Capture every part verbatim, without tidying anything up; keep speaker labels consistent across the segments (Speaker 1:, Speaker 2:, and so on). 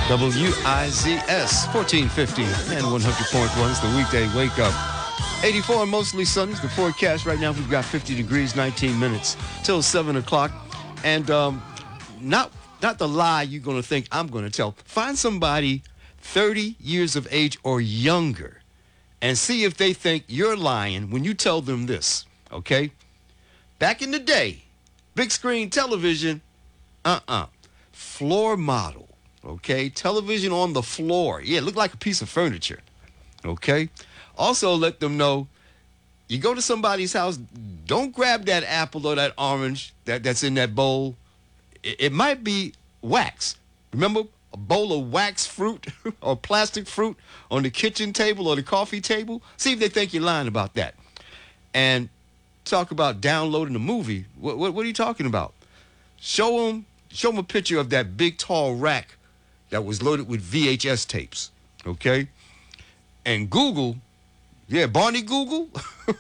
Speaker 1: W I Z S, fourteen fifty and one hundred point one is the weekday wake up. eighty-four and mostly sunny is the forecast. Right now we've got fifty degrees, nineteen minutes till seven o'clock. And um, not, not the lie you're going to think I'm going to tell. Find somebody thirty years of age or younger and see if they think you're lying when you tell them this, okay? Back in the day, big screen television, uh-uh. Floor model. Okay, television on the floor. Yeah, it looked like a piece of furniture. Okay. Also, let them know, you go to somebody's house, don't grab that apple or that orange that, that's in that bowl. It, it might be wax. Remember, a bowl of wax fruit or plastic fruit on the kitchen table or the coffee table? See if they think you're lying about that. And talk about downloading a movie. What, what, what are you talking about? Show them, show them a picture of that big, tall rack that was loaded with V H S tapes, okay? And Google, yeah, Barney Google,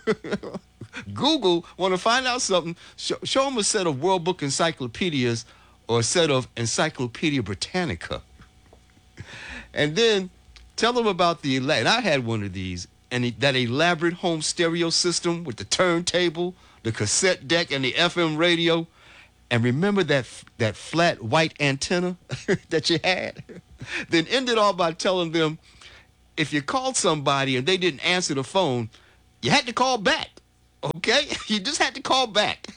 Speaker 1: Google, want to find out something, show, show them a set of World Book encyclopedias or a set of Encyclopedia Britannica. And then tell them about the, and I had one of these, and that elaborate home stereo system with the turntable, the cassette deck, and the F M radio. And remember that that flat white antenna that you had? Then end it all by telling them, if you called somebody and they didn't answer the phone, you had to call back, okay? You just had to call back.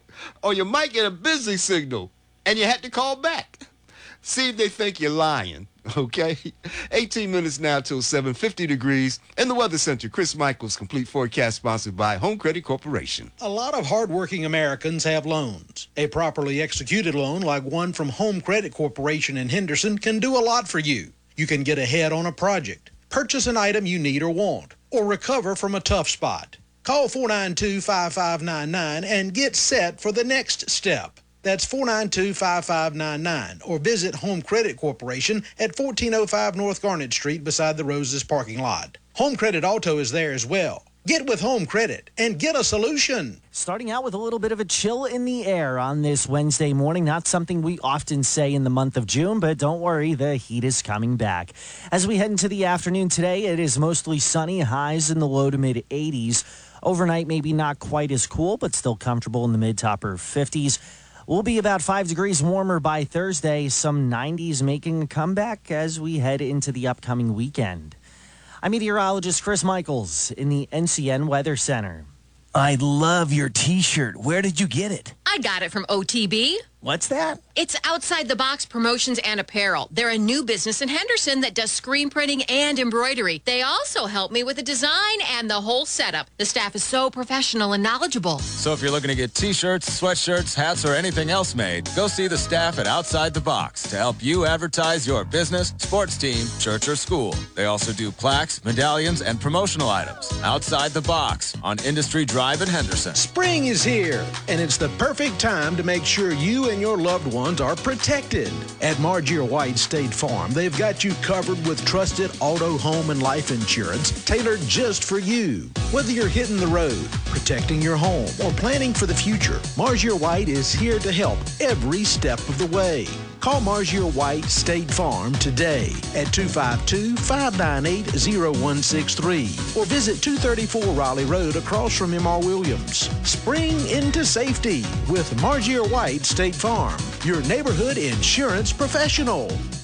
Speaker 1: Or you might get a busy signal, and you had to call back. See if they think you're lying, okay? eighteen minutes now till seven, fifty degrees. In the Weather Center, Chris Michaels, complete forecast sponsored by Home Credit Corporation.
Speaker 2: A lot of hardworking Americans have loans. A properly executed loan like one from Home Credit Corporation in Henderson can do a lot for you. You can get ahead on a project, purchase an item you need or want, or recover from a tough spot. Call four nine two, five five nine nine and get set for the next step. That's four nine two, five five nine nine, or visit Home Credit Corporation at fourteen oh five North Garnet Street beside the Roses parking lot. Home Credit Auto is there as well. Get with Home Credit and get a solution.
Speaker 3: Starting out with a little bit of a chill in the air on this Wednesday morning. Not something we often say in the month of June, but don't worry, the heat is coming back. As we head into the afternoon today, it is mostly sunny, highs in the low to mid eighties. Overnight, maybe not quite as cool, but still comfortable in the mid to upper fifties. We'll be about five degrees warmer by Thursday, some nineties making a comeback as we head into the upcoming weekend. I'm meteorologist Chris Michaels in the N C N Weather Center.
Speaker 4: I love your T-shirt. Where did you get it?
Speaker 5: I got it from O T B.
Speaker 4: What's that?
Speaker 5: It's Outside the Box Promotions and Apparel. They're a new business in Henderson that does screen printing and embroidery. They also help me with the design and the whole setup. The staff is so professional and knowledgeable.
Speaker 6: So if you're looking to get T-shirts, sweatshirts, hats, or anything else made, go see the staff at Outside the Box to help you advertise your business, sports team, church, or school. They also do plaques, medallions, and promotional items. Outside the Box on Industry Drive in Henderson.
Speaker 2: Spring is here, and it's the perfect time to make sure you and your loved ones are protected. At Margier White State Farm, they've got you covered with trusted auto, home, and life insurance tailored just for you. Whether you're hitting the road, protecting your home, or planning for the future, Margier White is here to help every step of the way. Call Margier White State Farm today at two five two, five nine eight, zero one six three or visit two thirty-four Raleigh Road across from M R Williams. Spring into safety with Margier White State Farm, your neighborhood insurance professional.